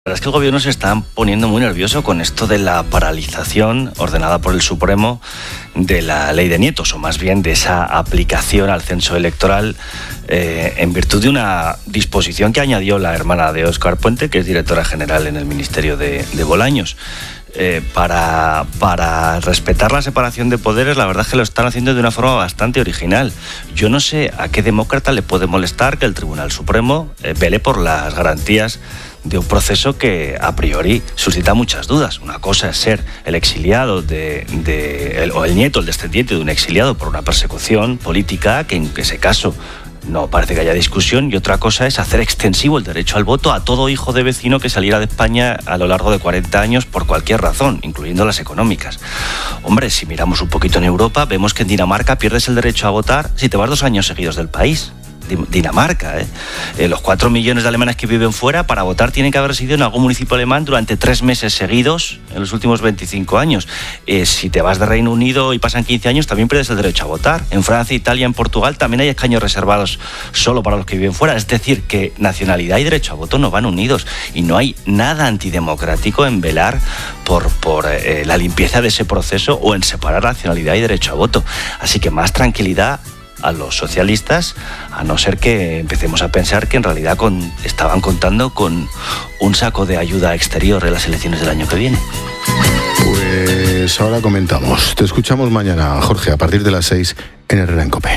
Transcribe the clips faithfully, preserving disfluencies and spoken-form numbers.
La verdad es que el gobierno se está poniendo muy nervioso con esto de la paralización ordenada por el Supremo de la ley de nietos, o más bien de esa aplicación al censo electoral eh, en virtud de una disposición que añadió la hermana de Óscar Puente, que es directora general en el Ministerio de, de Bolaños. Eh, para, para respetar la separación de poderes, la verdad es que lo están haciendo de una forma bastante original. Yo no sé a qué demócrata le puede molestar que el Tribunal Supremo eh, vele por las garantías de un proceso que a priori suscita muchas dudas. Una cosa es ser el exiliado de, de, el, o el nieto, el descendiente de un exiliado por una persecución política, que en ese caso no parece que haya discusión, y otra cosa es hacer extensivo el derecho al voto a todo hijo de vecino que saliera de España a lo largo de cuarenta años por cualquier razón, incluyendo las económicas. Hombre, si miramos un poquito en Europa, vemos que en Dinamarca pierdes el derecho a votar si te vas dos años seguidos del país. Dinamarca, ¿eh? Eh, los cuatro millones de alemanes que viven fuera, para votar tienen que haber residido en algún municipio alemán durante tres meses seguidos en los últimos veinticinco años. Eh, si te vas de Reino Unido y pasan quince años, también pierdes el derecho a votar. En Francia, Italia, en Portugal también hay escaños reservados solo para los que viven fuera. Es decir, que nacionalidad y derecho a voto no van unidos, y no hay nada antidemocrático en velar por, por eh, la limpieza de ese proceso o en separar nacionalidad y derecho a voto. Así que más tranquilidad a los socialistas, a no ser que empecemos a pensar que en realidad con, estaban contando con un saco de ayuda exterior en las elecciones del año que viene. Pues ahora comentamos. Te escuchamos mañana, Jorge, a partir de las seis en Herrera en Cope.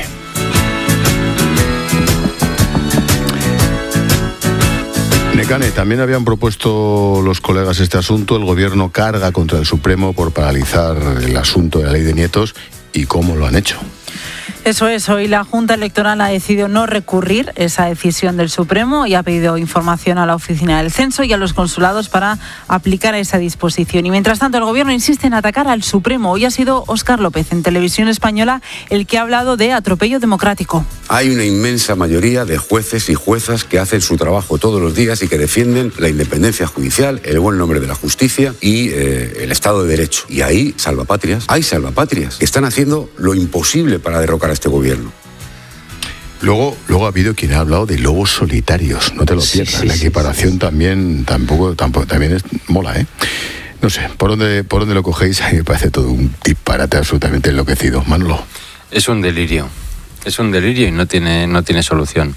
Necane, también habían propuesto los colegas este asunto. El gobierno carga contra el Supremo por paralizar el asunto de la ley de nietos. ¿Y cómo lo han hecho? Eso es, hoy la Junta Electoral ha decidido no recurrir esa decisión del Supremo y ha pedido información a la Oficina del Censo y a los consulados para aplicar esa disposición. Y mientras tanto, el Gobierno insiste en atacar al Supremo. Hoy ha sido Óscar López, en Televisión Española, el que ha hablado de atropello democrático. Hay una inmensa mayoría de jueces y juezas que hacen su trabajo todos los días y que defienden la independencia judicial, el buen nombre de la justicia y eh, el Estado de Derecho. Y ahí, salvapatrias, hay salvapatrias que están haciendo lo imposible para derrocar a este gobierno. Luego, luego ha habido quien ha hablado de lobos solitarios, no te lo pierdas. Sí, sí, la equiparación sí, sí. también tampoco, tampoco también es mola, ¿eh? No sé, por dónde por dónde lo cogéis, a mí me parece todo un disparate absolutamente enloquecido. Manolo. Es un delirio. Es un delirio y no tiene no tiene solución.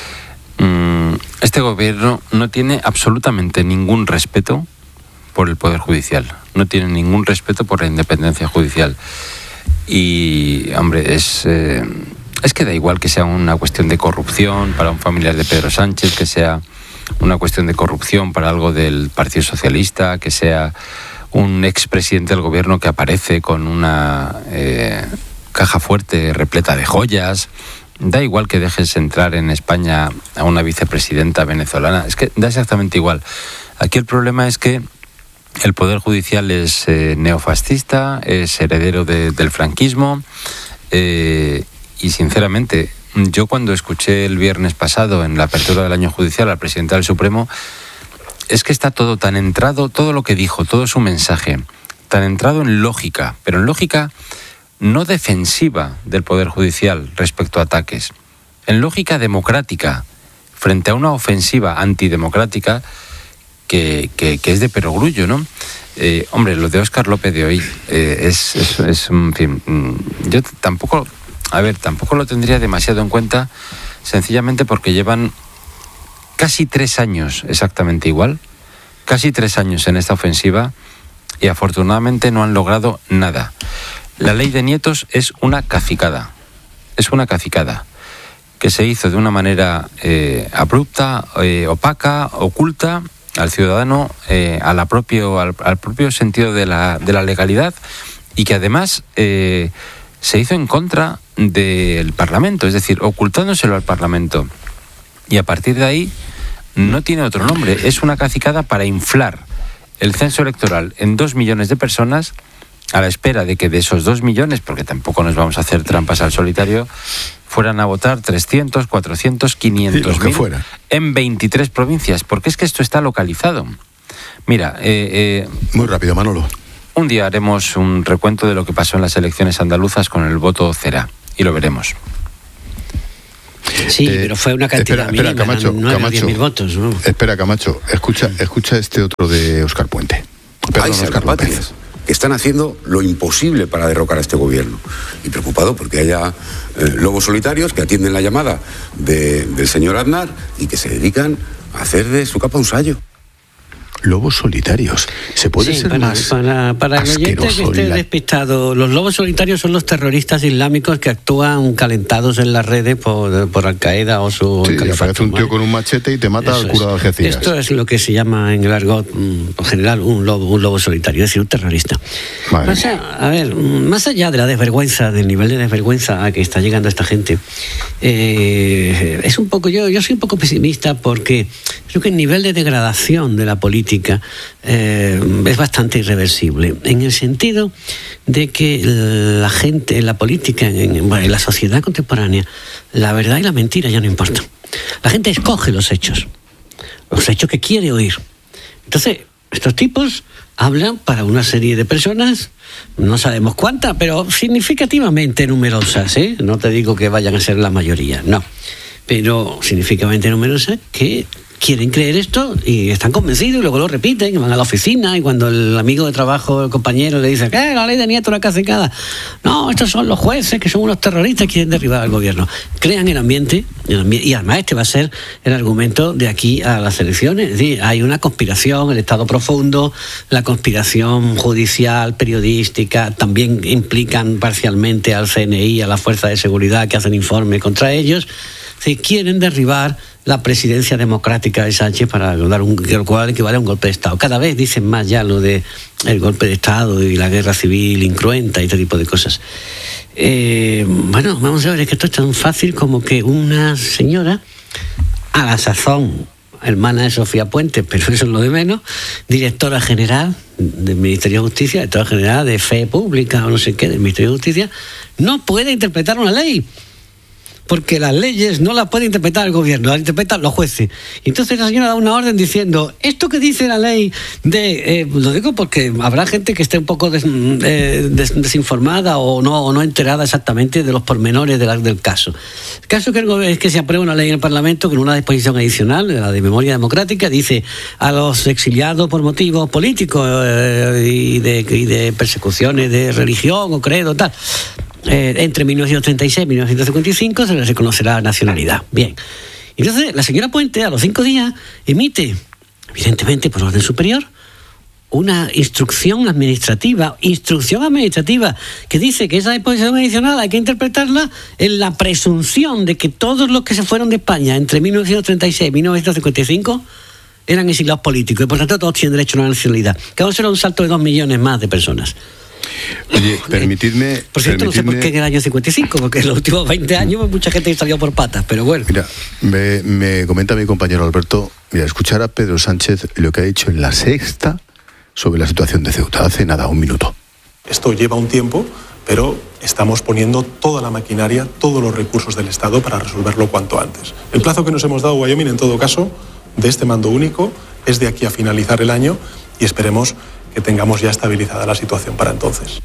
Este gobierno no tiene absolutamente ningún respeto por el Poder Judicial. No tiene ningún respeto por la independencia judicial. Y, hombre, es, eh, es que da igual que sea una cuestión de corrupción para un familiar de Pedro Sánchez, que sea una cuestión de corrupción para algo del Partido Socialista, que sea un expresidente del gobierno que aparece con una eh, caja fuerte repleta de joyas. Da igual que dejes entrar en España a una vicepresidenta venezolana. Es que da exactamente igual. Aquí el problema es que el Poder Judicial es eh, neofascista, es heredero de, del franquismo eh, y, sinceramente, yo cuando escuché el viernes pasado en la apertura del año judicial al presidente del Supremo, es que está todo tan entrado, todo lo que dijo, todo su mensaje, tan entrado en lógica, pero en lógica no defensiva del Poder Judicial respecto a ataques, en lógica democrática, frente a una ofensiva antidemocrática, Que, que, que es de perogrullo, ¿no? Eh, hombre, lo de Óscar López de hoy eh, es, es, es, en fin, yo tampoco, a ver, tampoco lo tendría demasiado en cuenta, sencillamente porque llevan casi tres años exactamente igual, casi tres años en esta ofensiva y afortunadamente no han logrado nada. La ley de nietos es una cacicada, es una cacicada que se hizo de una manera eh, abrupta, eh, opaca, oculta al ciudadano, eh, a la propio, al, al propio sentido de la, de la legalidad, y que además eh, se hizo en contra del Parlamento, es decir, ocultándoselo al Parlamento. Y a partir de ahí no tiene otro nombre, es una cacicada para inflar el censo electoral en dos millones de personas, a la espera de que de esos dos millones, porque tampoco nos vamos a hacer trampas al solitario, fueran a votar trescientos, cuatrocientos, quinientos mil en veintitrés provincias, porque es que esto está localizado. Mira, eh, eh, muy rápido, Manolo. Un día haremos un recuento de lo que pasó en las elecciones andaluzas con el voto Cera, y lo veremos. Sí, eh, pero fue una cantidad espera, espera, mínima, Camacho, nueve o diez mil Camacho, votos, ¿no? Espera, Camacho, escucha, escucha este otro de Óscar Puente. Perdón, Hay salvapatrias que están haciendo lo imposible para derrocar a este gobierno. Y preocupado porque haya eh, lobos solitarios que atienden la llamada de, del señor Aznar y que se dedican a hacer de su capa un sayo. Lobos solitarios. ¿Se puede sí, ser para, más para, para el oyente que esté la... despistado, los lobos solitarios son los terroristas islámicos que actúan calentados en las redes por, por Al-Qaeda o su sí, califato. Aparece un tío con un machete y te mata Eso al cura de Algeciras. Esto es lo que se llama en el argot en general un lobo, un lobo solitario, es decir, un terrorista. O sea, a ver, más allá de la desvergüenza, del nivel de desvergüenza a que está llegando esta gente, eh, es un poco, yo, yo soy un poco pesimista porque creo que el nivel de degradación de la política Eh, es bastante irreversible, en el sentido de que la gente, en la política, en, bueno, en la sociedad contemporánea, la verdad y la mentira ya no importan. La gente escoge los hechos, los hechos que quiere oír. Entonces, estos tipos hablan para una serie de personas, no sabemos cuántas, pero significativamente numerosas, ¿eh? No te digo que vayan a ser la mayoría, no, pero significativamente numerosas que quieren creer esto y están convencidos y luego lo repiten, y van a la oficina y cuando el amigo de trabajo, el compañero le dice que la ley de Nieto la casicada, no, estos son los jueces que son unos terroristas que quieren derribar al gobierno. Crean el ambiente, el ambiente y además este va a ser el argumento de aquí a las elecciones. Es decir, hay una conspiración, el Estado profundo, la conspiración judicial, periodística, también implican parcialmente al C N I, a la Fuerza de Seguridad que hacen informe contra ellos. Se quieren derribar la presidencia democrática de Sánchez para dar un, lo cual equivale a un golpe de Estado. Cada vez dicen más ya lo de el golpe de Estado y la guerra civil incruenta y este tipo de cosas. Eh, bueno, vamos a ver, es que esto es tan fácil como que una señora, a la sazón hermana de Sofía Puente, pero eso es lo de menos, directora general del Ministerio de Justicia, directora general de Fe Pública o no sé qué del Ministerio de Justicia, no puede interpretar una ley. Porque las leyes no las puede interpretar el gobierno, las interpretan los jueces. Y entonces la señora da una orden diciendo, esto que dice la ley de... Eh, lo digo porque habrá gente que esté un poco des, eh, des, desinformada o no, o no enterada exactamente de los pormenores de la, del caso. El caso que es que se aprueba una ley en el Parlamento con una disposición adicional, la de memoria democrática, dice a los exiliados por motivos políticos eh, y, de, y de persecuciones de religión o credo, tal... Eh, entre mil novecientos treinta y seis y mil novecientos cincuenta y cinco se le reconocerá la nacionalidad. Bien. Entonces, la señora Puente, a los cinco días, emite, evidentemente por orden superior, una instrucción administrativa, instrucción administrativa, que dice que esa disposición adicional hay que interpretarla en la presunción de que todos los que se fueron de España entre mil novecientos treinta y seis y mil novecientos cincuenta y cinco eran exiliados políticos y por tanto todos tienen derecho a una nacionalidad. Que ahora será un salto de dos millones más de personas. Oye, permitidme... Por cierto, permitidme... no sé por qué en el año cincuenta y cinco, porque en los últimos veinte años mucha gente salió por patas, pero bueno. Mira, me, me comenta mi compañero Alberto, mira, escuchar a Pedro Sánchez lo que ha dicho en La Sexta sobre la situación de Ceuta, hace nada, un minuto. Esto lleva un tiempo, pero estamos poniendo toda la maquinaria, todos los recursos del Estado para resolverlo cuanto antes. El plazo que nos hemos dado, Wyoming, en todo caso, de este mando único, es de aquí a finalizar el año y esperemos que tengamos ya estabilizada la situación para entonces.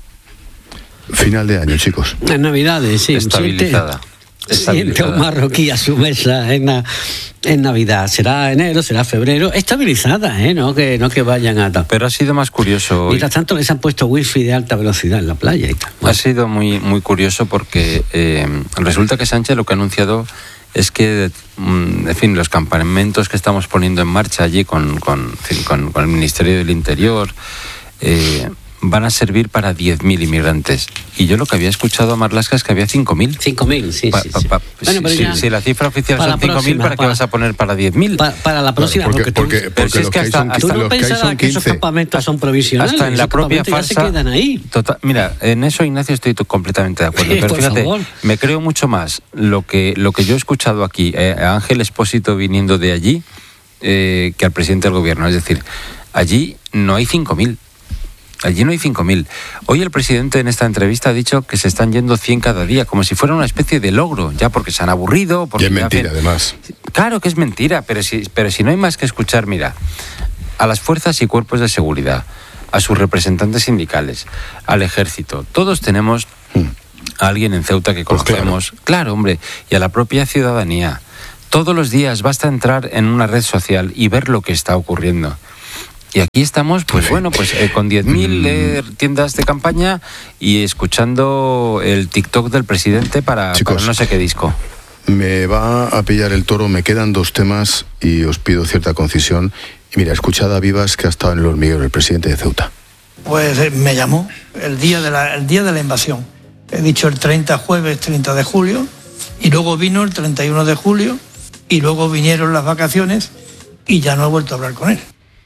Final de año, chicos. En Navidades, sí. Estabilizada. Siente un marroquí a su mesa en, na, en Navidad. Será enero, será febrero. Estabilizada, ¿eh? No que, no que vayan a... Pero ha sido más curioso... Mientras tanto les han puesto wifi de alta velocidad en la playa y tal. Bueno. Ha sido muy, muy curioso porque eh, resulta que Sánchez lo que ha anunciado es que, en fin, los campamentos que estamos poniendo en marcha allí con, con, con, con el Ministerio del Interior eh, van a servir para diez mil inmigrantes. Y yo lo que había escuchado a Marlaska es que había cinco mil. cinco mil, sí, pa, sí, pa, sí. Pa, Bueno, si, si, si la cifra oficial son cinco mil, ¿para, ¿para qué vas a poner para diez mil? Pa, para la próxima, claro, porque, porque, porque, porque, porque los que hay son, tú no los pensarás que, que esos campamentos son provisionales. Hasta en la propia farsa, ya se quedan ahí. Total, mira, en eso, Ignacio, estoy completamente de acuerdo. Pero fíjate, favor. me creo mucho más lo que, lo que yo he escuchado aquí, eh, a Ángel Expósito viniendo de allí, eh, que al presidente del gobierno. Es decir, allí no hay cinco mil. Allí no hay cinco mil. Hoy el presidente en esta entrevista ha dicho que se están yendo cien cada día, como si fuera una especie de logro, ya porque se han aburrido. Porque y es mentira, hacen... además. Claro que es mentira, pero si, pero si no hay más que escuchar, mira, a las fuerzas y cuerpos de seguridad, a sus representantes sindicales, al ejército, todos tenemos... Hmm. a alguien en Ceuta que conocemos. Pues claro. claro, hombre, y a la propia ciudadanía. Todos los días basta entrar en una red social y ver lo que está ocurriendo. Y aquí estamos, pues sí. bueno, pues eh, con diez mil eh, tiendas de campaña y escuchando el TikTok del presidente para, Chicos, para no sé qué disco. Me va a pillar el toro, me quedan dos temas y os pido cierta concisión. Y mira, escuchad a Vivas, que ha estado en el hormiguero, el presidente de Ceuta. Pues eh, me llamó el día, de la, el día de la invasión. He dicho el treinta, jueves treinta de julio, y luego vino el treinta y uno de julio, y luego vinieron las vacaciones y ya no he vuelto a hablar con él.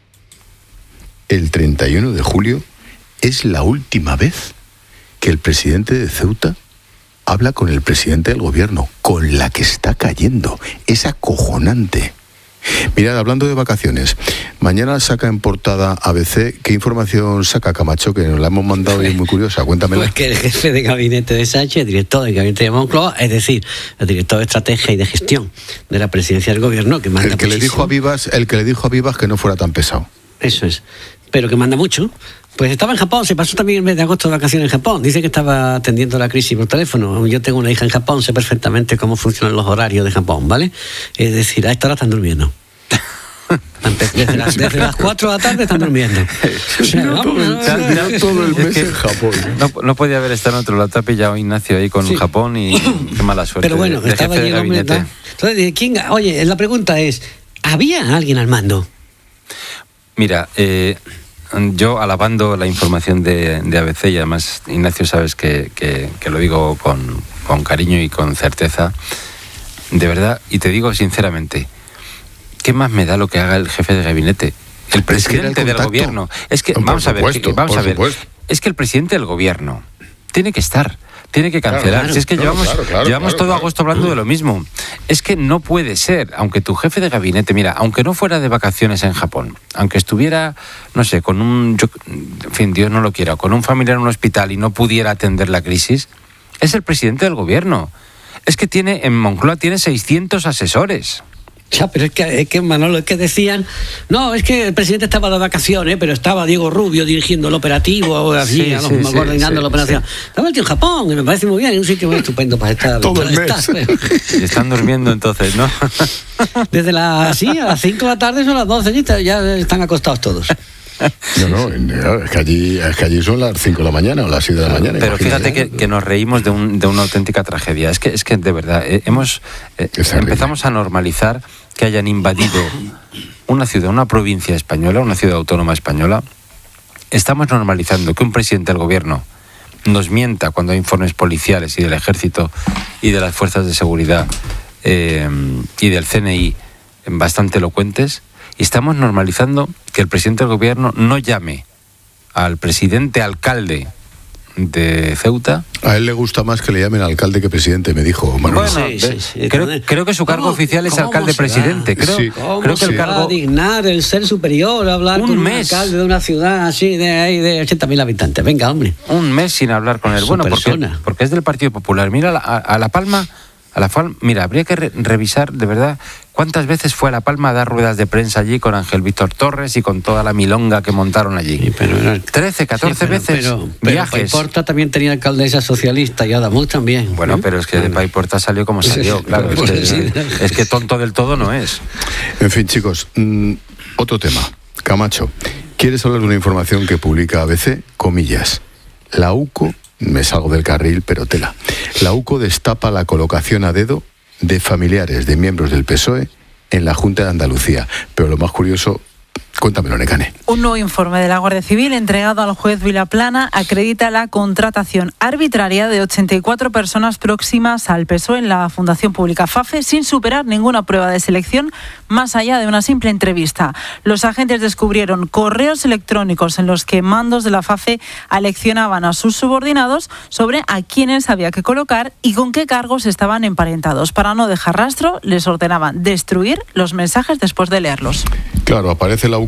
El treinta y uno de julio es la última vez que el presidente de Ceuta habla con el presidente del gobierno, con la que está cayendo. Es acojonante. Mirad, hablando de vacaciones, mañana saca en portada A B C. ¿Qué información saca, Camacho? Que nos la hemos mandado y es muy curiosa, cuéntamela. Pues que el jefe de gabinete de Sánchez, director de gabinete de Moncloa, es decir, el director de estrategia y de gestión de la presidencia del gobierno, que manda el que muchísimo. le dijo a Vivas, el que le dijo a Vivas que no fuera tan pesado. Eso es, pero que manda mucho. Pues estaba en Japón, se pasó también el mes de agosto de vacaciones en Japón. Dice que estaba atendiendo la crisis por teléfono. Yo tengo una hija en Japón, sé perfectamente cómo funcionan los horarios de Japón, ¿vale? Es decir, a esta hora están durmiendo. Desde las, desde las cuatro de la tarde están durmiendo. O sea, no, vamos, todo, el, todo el mes es que en Japón. No, no podía haber estado en otro lado. Te ha pillado Ignacio ahí con sí. Japón y qué mala suerte. Pero bueno, de, de estaba jefe de allí, gabinete. Entonces, ¿quién? Oye, la pregunta es, ¿había alguien al mando? Mira, eh, yo alabando la información de, de A B C, y además, Ignacio, sabes que, que, que lo digo con, con cariño y con certeza, de verdad, y te digo sinceramente, ¿qué más me da lo que haga el jefe de gabinete? El presidente es que del gobierno. Es que, por vamos supuesto, a ver, que, vamos a ver, supuesto. Es que el presidente del gobierno tiene que estar, tiene que cancelar. Claro, claro, si es que claro, llevamos, claro, claro, llevamos claro, todo claro. agosto hablando de lo mismo. Es que no puede ser, aunque tu jefe de gabinete, mira, aunque no fuera de vacaciones en Japón, aunque estuviera, no sé, con un, yo, en fin, Dios no lo quiera, con un familiar en un hospital y no pudiera atender la crisis, es el presidente del gobierno. Es que tiene, en Moncloa tiene seiscientos asesores. Ya, pero es que, es que, Manolo, es que decían, no, es que el presidente estaba de vacaciones, pero estaba Diego Rubio dirigiendo el operativo, así, sí, sí, coordinando sí, la operación. Sí. Estaba el tío en Japón, que me parece muy bien, es un sitio muy estupendo para estar. Todo el mes. Y están durmiendo entonces, ¿no? Desde las, sí, a las cinco de la tarde son las doce, ya están acostados todos. No, no, es que allí, es que allí son las cinco de la mañana o las siete de la mañana. Pero fíjate que, que nos reímos de, un, de una auténtica tragedia. Es que, es que de verdad, eh, hemos eh, empezamos a normalizar que hayan invadido una ciudad, una provincia española, una ciudad autónoma española. Estamos normalizando que un presidente del gobierno nos mienta cuando hay informes policiales y del ejército y de las fuerzas de seguridad eh, y del C N I bastante elocuentes. Y estamos normalizando que el presidente del gobierno no llame al presidente alcalde de Ceuta. A él le gusta más que le llamen alcalde que presidente, me dijo Manuel. Bueno, sí, sí, sí. Creo, creo que su cargo oficial es alcalde-presidente. Creo, sí. creo que el cargo... va a dignar el ser superior a hablar un con mes. un alcalde de una ciudad así de ahí de ochenta mil habitantes? Venga, hombre. Un mes sin hablar con él. Su bueno, porque, persona. porque es del Partido Popular. Mira, a, a La Palma... A La Palma, mira, habría que re- revisar de verdad cuántas veces fue a La Palma a dar ruedas de prensa allí con Ángel Víctor Torres y con toda la milonga que montaron allí. Sí, pero era... trece, catorce sí, pero, veces pero, pero viajes. Paiporta también tenía alcaldesa socialista y Adamuz también. Bueno, ¿eh? pero es que de Paiporta salió como salió, claro. Es que, sí. es que tonto del todo no es. En fin, chicos, mmm, otro tema. Camacho, ¿quieres hablar de una información que publica A B C? Comillas. La U C O... Me salgo del carril, pero tela. La U C O destapa la colocación a dedo de familiares de miembros del P S O E en la Junta de Andalucía. Pero lo más curioso, cuéntamelo, Necane. Un nuevo informe de la Guardia Civil entregado al juez Vilaplana acredita la contratación arbitraria de ochenta y cuatro personas próximas al P S O E en la Fundación Pública FAFE sin superar ninguna prueba de selección más allá de una simple entrevista. Los agentes descubrieron correos electrónicos en los que mandos de la FAFE aleccionaban a sus subordinados sobre a quiénes había que colocar y con qué cargos estaban emparentados. Para no dejar rastro, les ordenaban destruir los mensajes después de leerlos. Claro, aparece la U C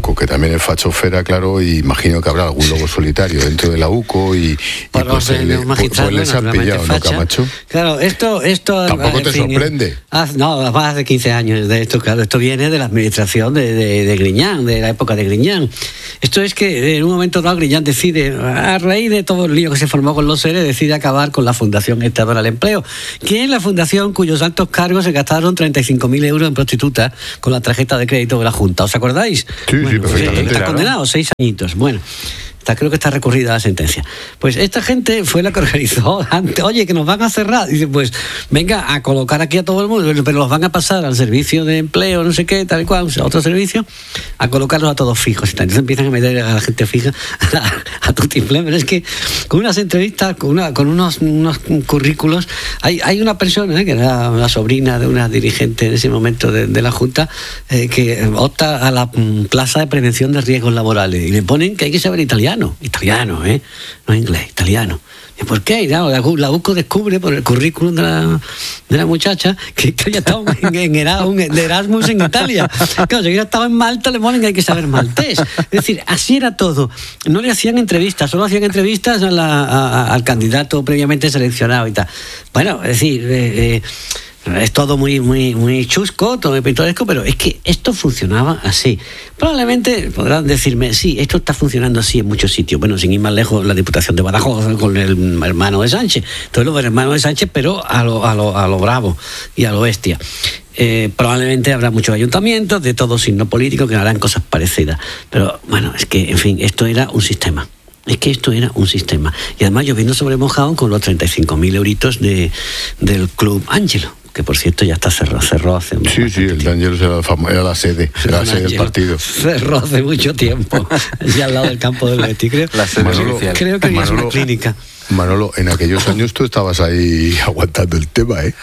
UCO, que también es fachofera, claro, y imagino que habrá algún lobo solitario dentro de la UCO y, y pues, le, pues, pues les han pillado, ¿no, Camacho? Claro, esto... esto Tampoco te fin, sorprende. Hace, no, más de quince años de esto, claro, esto viene de la administración de, de, de Griñán, de la época de Griñán. Esto es que en un momento dado Griñán decide, a raíz de todo el lío que se formó con los seres, decide acabar con la Fundación Esta para el Empleo, que es la fundación cuyos altos cargos se gastaron treinta y cinco mil euros en prostitutas con la tarjeta de crédito de la Junta. ¿Os acordáis? Sí, bueno, sí, perfectamente. Pues, está claro. condenado, seis añitos. Bueno, está, creo que está recurrida la sentencia. Pues esta gente fue la que organizó antes, oye, que nos van a cerrar. Dice, pues venga a colocar aquí a todo el mundo, pero los van a pasar al servicio de empleo, no sé qué, tal y cual, o sea, otro servicio, a colocarlos a todos fijos. Entonces empiezan a meter a la gente fija a, a tutiflé. Pero es que con unas entrevistas, con, una, con unos, unos currículos, hay, hay una persona, eh, que era la sobrina de una dirigente en ese momento de, de la Junta, eh, que opta a la mm, plaza de prevención de riesgos laborales y le ponen que hay que saber italiano, italiano, ¿eh? No inglés, italiano. ¿Y por qué? Y claro, la, la UCO descubre por el currículum de la, de la muchacha que ella estaba en, en, en Erasmus en Italia. Claro, si hubiera estado en Malta, le ponen que hay que saber maltés. Es decir, así era todo. No le hacían entrevistas, solo hacían entrevistas a la, a, al candidato previamente seleccionado y tal. Bueno, es decir, eh, eh, es todo muy, muy, muy chusco, todo muy pintoresco, pero es que esto funcionaba así. Probablemente podrán decirme, sí, esto está funcionando así en muchos sitios. Bueno, sin ir más lejos, la Diputación de Badajoz con el hermano de Sánchez. Todo lo del hermano de Sánchez, pero a lo, a lo, a lo bravo y a lo bestia. Eh, probablemente habrá muchos ayuntamientos de todo signo político que harán cosas parecidas. Pero bueno, es que, en fin, esto era un sistema. Es que esto era un sistema. Y además lloviendo sobre mojado con los treinta y cinco mil euritos de, del Club Ángelo, que por cierto ya está cerrado, cerró hace mucho tiempo. Sí, sí, el de Ángelos era, era la sede, era la sede del partido. Cerró hace mucho tiempo, allá al lado del campo del Betis, creo. La sede Manolo, oficial. Creo que Manolo, es una clínica. Manolo, en aquellos años tú estabas ahí aguantando el tema, ¿eh?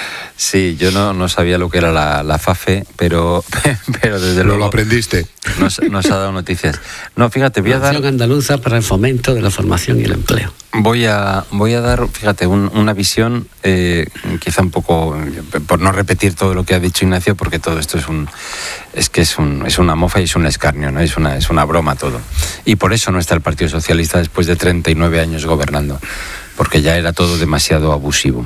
Sí, yo no, no sabía lo que era la, la FAFE, pero, pero desde luego... luego... lo aprendiste. Nos, nos ha dado noticias. No, fíjate, voy a dar... Fundación Andaluza para el Fomento de la Formación y el Empleo. Voy a, voy a dar, fíjate, un, una visión eh, quizá un poco, por no repetir todo lo que ha dicho Ignacio, porque todo esto es un es que es, un, es una mofa y es un escarnio, ¿no? Es una, es una broma todo. Y por eso no está el Partido Socialista después de treinta y nueve años gobernando, porque ya era todo demasiado abusivo.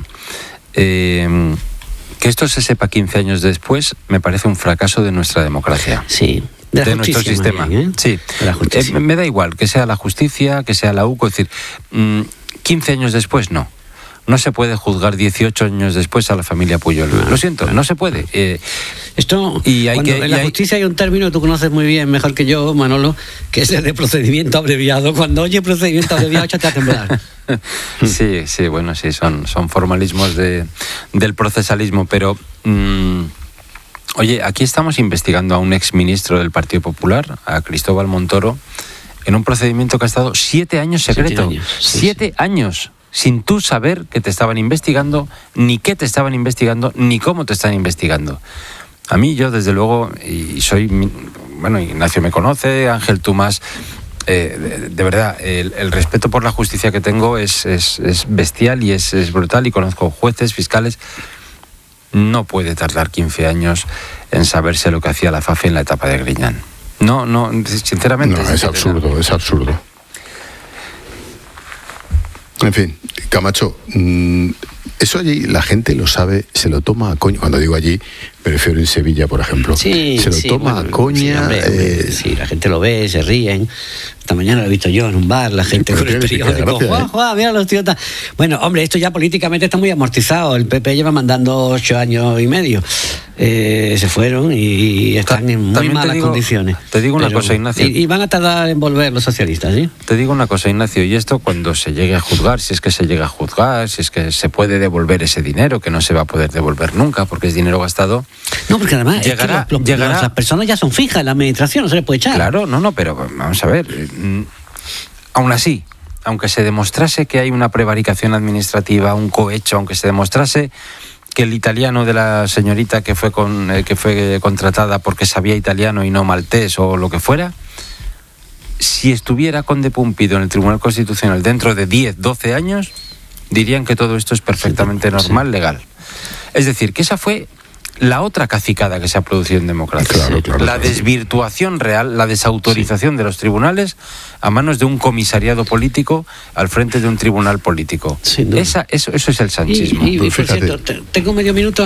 Eh, que esto se sepa quince años después me parece un fracaso de nuestra democracia. Sí. De, de nuestro sistema. Bien, ¿eh? Sí. De la justicia. Eh, me da igual que sea la justicia, que sea la UCO, es decir, mmm, quince años después no. No se puede juzgar dieciocho años después a la familia Puyol. No, Lo siento, no, no se puede. Eh, Esto, y hay cuando que, en la hay... justicia hay un término que tú conoces muy bien, mejor que yo, Manolo, que es el de procedimiento abreviado. Cuando oye procedimiento abreviado, échate a temblar. Sí, sí, bueno, sí, son, son formalismos de, del procesalismo, pero... Mmm, Oye, aquí estamos investigando a un exministro del Partido Popular, a Cristóbal Montoro, en un procedimiento que ha estado siete años secreto. Siete años, sí, siete sí. años, sin tú saber que te estaban investigando, ni qué te estaban investigando, ni cómo te están investigando. A mí, yo desde luego, y soy, bueno, Ignacio me conoce, Ángel, tú más, eh, de, de verdad, el, el respeto por la justicia que tengo es, es, es bestial y es, es brutal, y conozco jueces, fiscales. No puede tardar quince años en saberse lo que hacía la FAFE en la etapa de Griñán. No, no, sinceramente. No, es absurdo, es absurdo. En fin, Camacho, mmm, eso allí la gente lo sabe, se lo toma a coña. Cuando digo allí, prefiero en Sevilla, por ejemplo. Sí, se lo sí, toma bueno, a coña. Sí, hombre, hombre, eh... sí, la gente lo ve, se ríen. Esta mañana lo he visto yo en un bar, la gente sí, con el periódico. ¡Guau, guau! Mira los tíos. Bueno, hombre, esto ya políticamente está muy amortizado. El P P lleva mandando ocho años y medio. Eh, se fueron y están en muy También malas digo, condiciones. Te digo una Pero, cosa, Ignacio. Y, y van a tardar en volver los socialistas, ¿sí? Te digo una cosa, Ignacio, y esto cuando se llegue a juzgar, si es que se llega a juzgar, si es que se puede devolver ese dinero, que no se va a poder devolver nunca, porque es dinero gastado. No, porque además llegará, es que los, los, llegará, las personas ya son fijas en la administración, no se les puede echar. Claro, no, no, pero vamos a ver. Aún así, aunque se demostrase que hay una prevaricación administrativa, un cohecho, aunque se demostrase que el italiano de la señorita que fue con, eh, que fue contratada porque sabía italiano y no maltés o lo que fuera, si estuviera Conde Pumpido en el Tribunal Constitucional dentro de diez, doce años, dirían que todo esto es perfectamente normal, legal. Es decir, que esa fue la otra cacicada que se ha producido en democracia. Claro, claro, la claro. desvirtuación real, la desautorización sí. de los tribunales a manos de un comisariado político al frente de un tribunal político. Esa, eso, eso es el sanchismo. Y, y, y por cierto, tengo medio minuto.